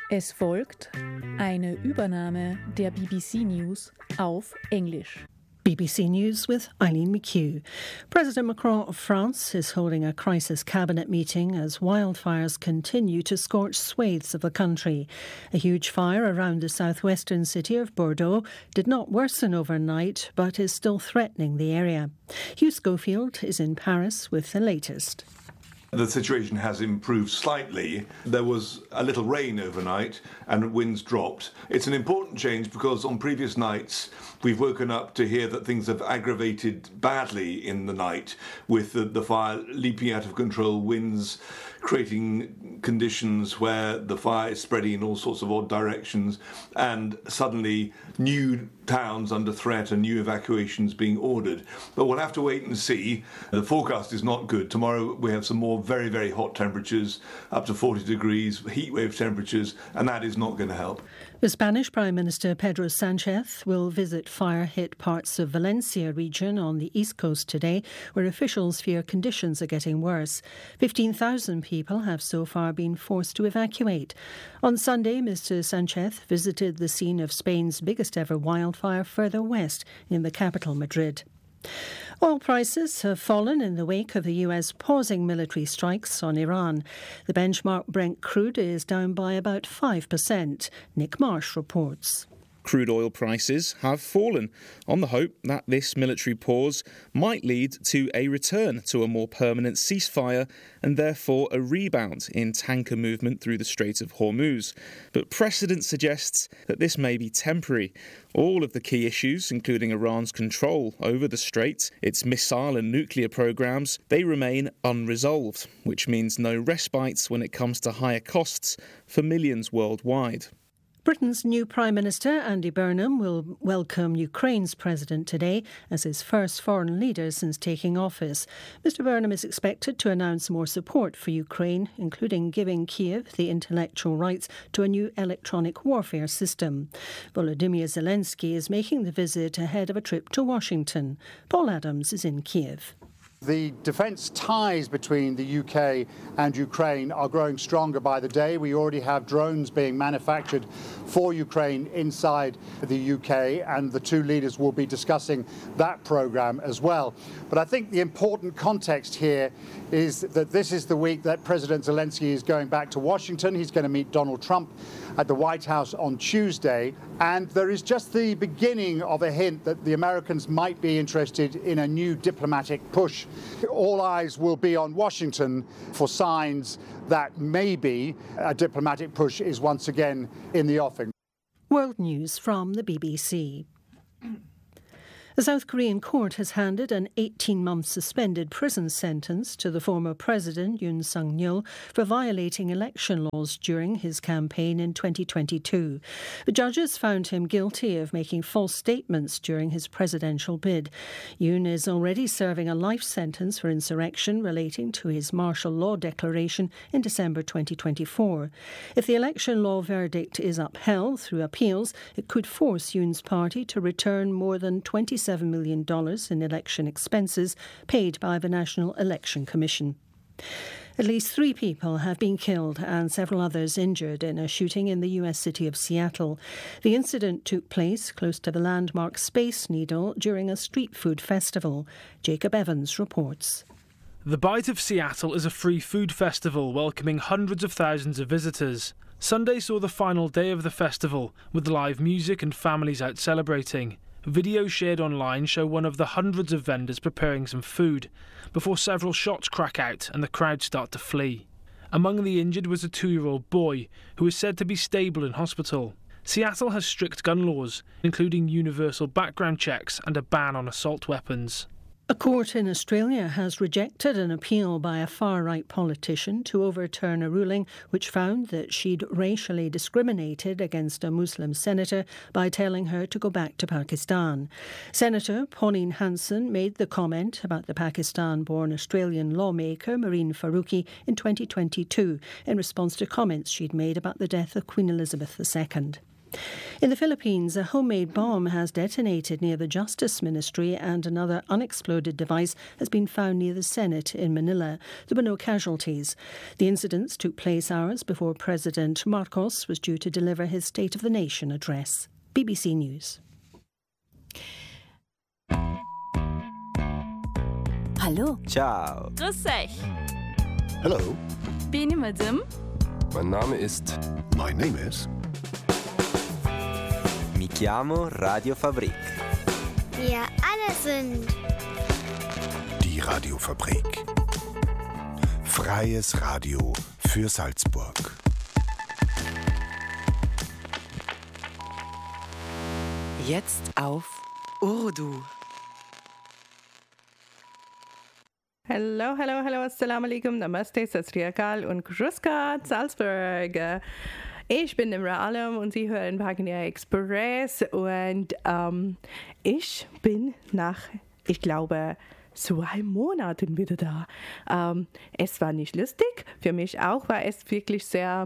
Es folgt eine Übernahme der BBC News auf Englisch. BBC News with Eileen McHugh. President Macron of France is holding a crisis cabinet meeting as wildfires continue to scorch swathes of the country. A huge fire around the southwestern city of Bordeaux did not worsen overnight, but is still threatening the area. Hugh Schofield is in Paris with the latest. The situation has improved slightly. There was a little rain overnight and winds dropped. It's an important change because on previous nights we've woken up to hear that things have aggravated badly in the night, with the fire leaping out of control, winds creating conditions where the fire is spreading in all sorts of odd directions, and suddenly new towns under threat and new evacuations being ordered. But we'll have to wait and see. The forecast is not good. Tomorrow we have some more very, very hot temperatures, up to 40 degrees, heatwave temperatures, and that is not going to help. The Spanish Prime Minister Pedro Sánchez will visit fire-hit parts of Valencia region on the east coast today, where officials fear conditions are getting worse. 15,000 people have so far been forced to evacuate. On Sunday, Mr Sánchez visited the scene of Spain's biggest ever wildfire further west in the capital, Madrid. Oil prices have fallen in the wake of the US pausing military strikes on Iran. The benchmark Brent crude is down by about 5%. Nick Marsh reports. Crude oil prices have fallen on the hope that this military pause might lead to a return to a more permanent ceasefire and therefore a rebound in tanker movement through the Strait of Hormuz. But precedent suggests that this may be temporary. All of the key issues, including Iran's control over the strait, its missile and nuclear programs, they remain unresolved, which means no respite when it comes to higher costs for millions worldwide. Britain's new Prime Minister, Andy Burnham, will welcome Ukraine's president today as his first foreign leader since taking office. Mr Burnham is expected to announce more support for Ukraine, including giving Kiev the intellectual rights to a new electronic warfare system. Volodymyr Zelensky is making the visit ahead of a trip to Washington. Paul Adams is in Kiev. The defence ties between the UK and Ukraine are growing stronger by the day. We already have drones being manufactured for Ukraine inside the UK, and the two leaders will be discussing that programme as well. But I think the important context here is that this is the week that President Zelensky is going back to Washington. He's going to meet Donald Trump at the White House on Tuesday, and there is just the beginning of a hint that the Americans might be interested in a new diplomatic push. All eyes will be on Washington for signs that maybe a diplomatic push is once again in the offing. World News from the BBC. The South Korean court has handed an 18-month suspended prison sentence to the former president Yoon Suk-yeol for violating election laws during his campaign in 2022. The judges found him guilty of making false statements during his presidential bid. Yoon is already serving a life sentence for insurrection relating to his martial law declaration in December 2024. If the election law verdict is upheld through appeals, it could force Yoon's party to return more than $27 million in election expenses paid by the National Election Commission. At least 3 people have been killed and several others injured in a shooting in the US city of Seattle. The incident took place close to the landmark Space Needle during a street food festival. Jacob Evans reports. The Bite of Seattle is a free food festival welcoming hundreds of thousands of visitors. Sunday saw the final day of the festival, with live music and families out celebrating. Videos shared online show one of the hundreds of vendors preparing some food, before several shots crack out and the crowd start to flee. Among the injured was a 2-year-old boy, who is said to be stable in hospital. Seattle has strict gun laws, including universal background checks and a ban on assault weapons. A court in Australia has rejected an appeal by a far-right politician to overturn a ruling which found that she'd racially discriminated against a Muslim senator by telling her to go back to Pakistan. Senator Pauline Hanson made the comment about the Pakistan-born Australian lawmaker Marine Faruqi in 2022 in response to comments she'd made about the death of Queen Elizabeth II. In the Philippines, a homemade bomb has detonated near the Justice Ministry and another unexploded device has been found near the Senate in Manila. There were no casualties. The incidents took place hours before President Marcos was due to deliver his State of the Nation address. BBC News. Hallo. Ciao. Grüß euch. Hello. Benim adım. Mein Name ist. My name is. Mi chiamo Radio Fabrik. Wir alle sind. Die Radiofabrik. Freies Radio für Salzburg. Jetzt auf Urdu. Hello, hello, hello, assalamu alaikum, namaste, sat sri akal und grüß Gott, Salzburg. Ich bin Nimra Alam und Sie hören Pagania Express und ich bin nach, ich glaube, 2 Monaten wieder da. Es war nicht lustig, für mich auch war es wirklich sehr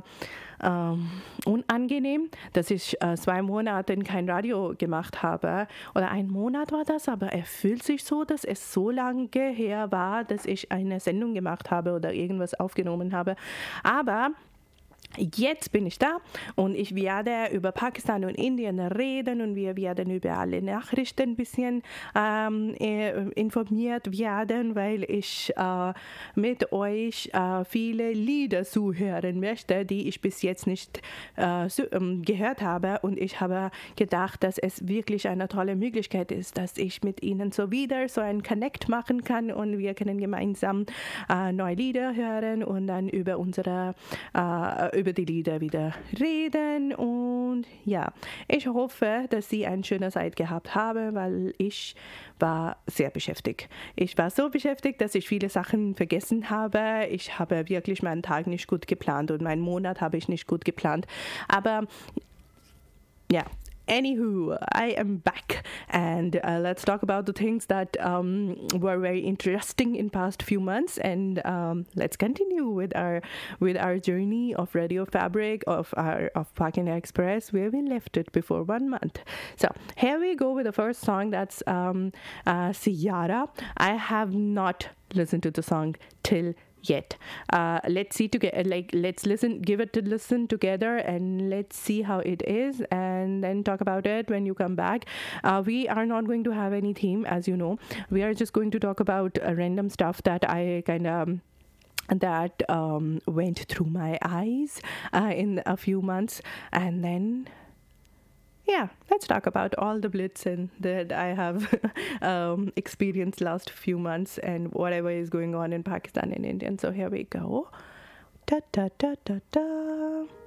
unangenehm, dass ich 2 Monate kein Radio gemacht habe. Oder 1 Monat war das, aber es fühlt sich so, dass es so lange her war, dass ich eine Sendung gemacht habe oder irgendwas aufgenommen habe. Aber jetzt bin ich da und ich werde über Pakistan und Indien reden und wir werden über alle Nachrichten ein bisschen informiert werden, weil ich mit euch viele Lieder zuhören möchte, die ich bis jetzt nicht gehört habe, und ich habe gedacht, dass es wirklich eine tolle Möglichkeit ist, dass ich mit ihnen so wieder so ein Connect machen kann und wir können gemeinsam neue Lieder hören und dann über über die Lieder wieder reden. Und ja, ich hoffe, dass Sie eine schöne Zeit gehabt haben, weil ich war sehr beschäftigt. Ich war so beschäftigt, dass ich viele Sachen vergessen habe. Ich habe wirklich meinen Tag nicht gut geplant und meinen Monat habe ich nicht gut geplant. Aber ja, anywho, I am back and let's talk about the things that were very interesting in past few months, and let's continue with our journey of Radio Fabric of Pagania Express, where we left it before 1 month. So here we go with the first song. That's Siyara. I have not listened to the song till yet. Let's see together, let's listen, give it a listen together, and let's see how it is, and then talk about it when you come back. We are not going to have any theme, as you know. We are just going to talk about random stuff that I kind of went through my eyes in a few months, and then yeah, let's talk about all the blitzen that I have experienced last few months and whatever is going on in Pakistan and India. So here we go. Da da da da da.